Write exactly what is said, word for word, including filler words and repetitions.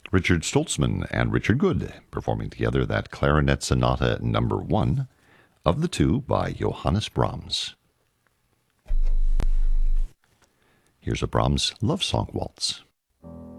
Richard Stoltzman and Richard Good performing together that Clarinet Sonata number one of the two by Johannes Brahms. Here's a Brahms love song waltz.